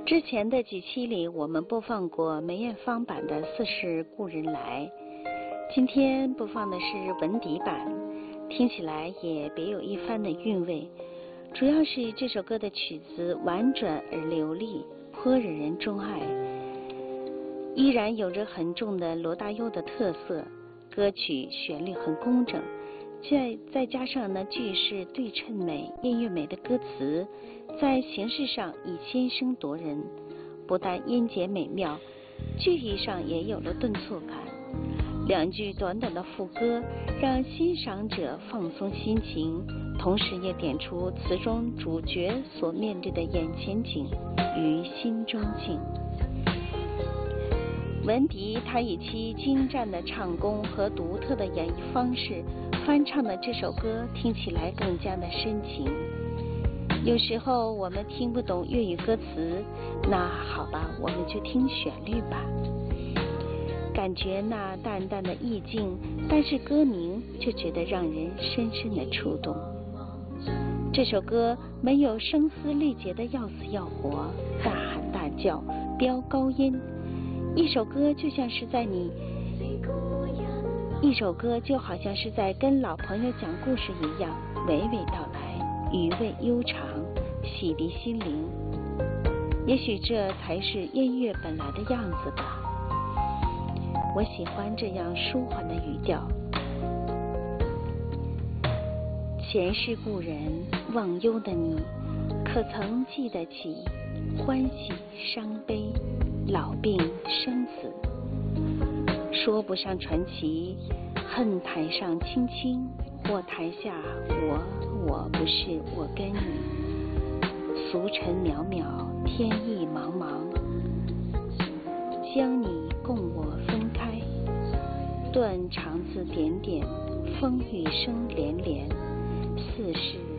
之前的几期里，我们播放过梅艳芳版的《似是故人来》，今天播放的是文迪版，听起来也别有一番的韵味。主要是这首歌的曲子婉转而流利，颇惹人钟爱，依然有着很重的罗大佑的特色。歌曲旋律很工整，再加上句式对称美、音乐美的歌词，在形式上已先声夺人，不但音节美妙，句意上也有了顿挫感。两句短短的副歌让欣赏者放松心情，同时也点出词中主角所面对的眼前景与心中境。文迪他以其精湛的唱功和独特的演绎方式翻唱的这首歌，听起来更加的深情。有时候我们听不懂粤语歌词，那好吧，我们就听旋律吧，感觉那淡淡的意境，但是歌名就觉得让人深深的触动。这首歌没有声嘶力竭的要死要活、大喊大叫、飙高音，一首歌就好像是在跟老朋友讲故事一样，娓娓道来，余味悠长，洗涤心灵。也许这才是音乐本来的样子吧。我喜欢这样舒缓的语调。前世故人忘忧的你，可曾记得起欢喜伤悲、老病生死？说不上传奇，恨台上轻轻，或台下我不是我跟你。俗尘渺渺，天意茫茫，将你共我分开，断肠字点点，风雨声连连，似是